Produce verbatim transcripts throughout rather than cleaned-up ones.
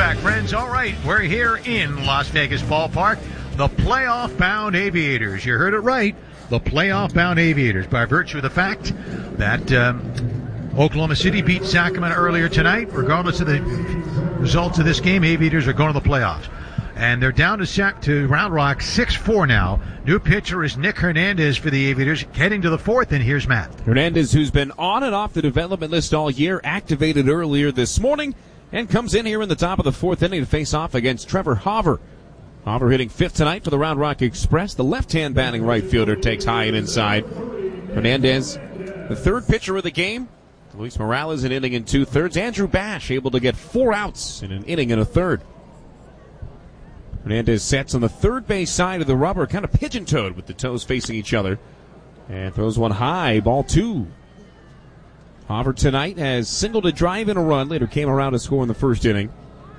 back, friends. All right, we're here in Las Vegas Ballpark. The playoff-bound Aviators. You heard it right. The playoff-bound Aviators, by virtue of the fact that um, Oklahoma City beat Sacramento earlier tonight. Regardless of the results of this game, Aviators are going to the playoffs. And they're down to sac- to Round Rock six four now. New pitcher is Nick Hernandez for the Aviators, heading to the fourth, and here's Matt. Hernandez, who's been on and off the development list all year, activated earlier this morning, and comes in here in the top of the fourth inning to face off against Trevor Hauver. Hauver hitting fifth tonight for the Round Rock Express. The left-hand batting right fielder takes high and inside. Hernandez, the third pitcher of the game. Luis Morales, an inning and two-thirds. Andrew Bash able to get four outs in an inning and a third. Hernandez sets on the third base side of the rubber, kind of pigeon-toed with the toes facing each other. And throws one high, ball two. Hauver tonight has singled a drive and a run. Later came around to score in the first inning.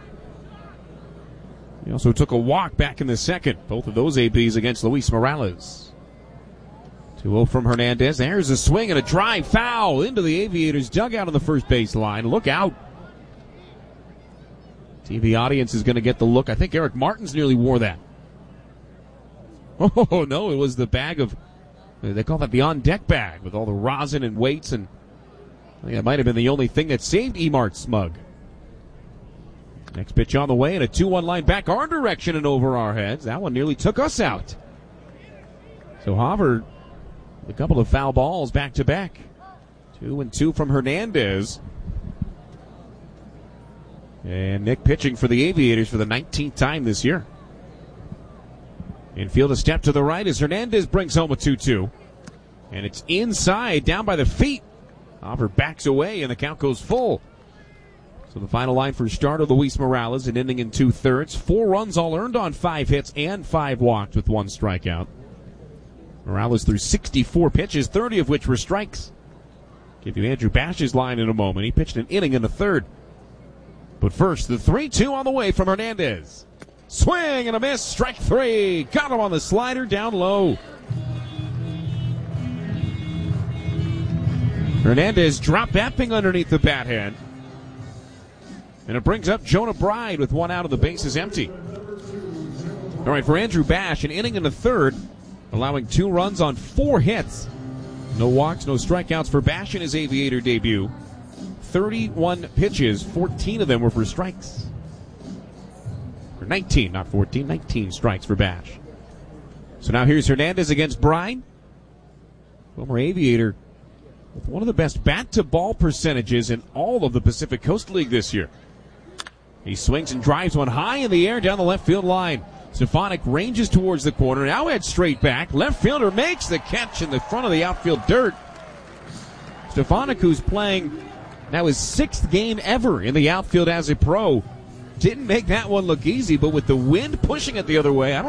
He also took a walk back in the second. Both of those A Bs against Luis Morales. two oh from Hernandez. There's a swing and a drive foul into the Aviators' dugout on the first base line. Look out. T V audience is going to get the look. I think Eric Martins nearly wore that. Oh, no, it was the bag of, they call that the on-deck bag with all the rosin and weights, and I think that might have been the only thing that saved E-Mart's mug. Next pitch on the way, and a two one line back our direction and over our heads. That one nearly took us out. So Hauver, a couple of foul balls back to back. Two and two from Hernandez. And Nick pitching for the Aviators for the nineteenth time this year. Infield a step to the right as Hernandez brings home a two two. And it's inside, down by the feet. Hauver backs away, and the count goes full. So the final line for starter Luis Morales, an inning and two-thirds. Four runs all earned on five hits and five walks with one strikeout. Morales threw sixty-four pitches, thirty of which were strikes. Give you Andrew Bash's line in a moment. He pitched an inning and a third. But first, the three two on the way from Hernandez. Swing and a miss, strike three. Got him on the slider, down low. Hernandez drop that thing underneath the bat hand. And it brings up Jonah Bride with one out of the bases empty. All right, for Andrew Bash, an inning and a third, allowing two runs on four hits. No walks, no strikeouts for Bash in his Aviator debut. thirty-one pitches, fourteen of them were for strikes. Or nineteen, not fourteen, nineteen strikes for Bash. So now here's Hernandez against Bride. Former Aviator with one of the best bat-to-ball percentages in all of the Pacific Coast League this year. He swings and drives one high in the air down the left field line. Stefanik ranges towards the corner, now heads straight back. Left fielder makes the catch in the front of the outfield dirt. Stefanik, who's playing now his sixth game ever in the outfield as a pro, didn't make that one look easy, but with the wind pushing it the other way, I don't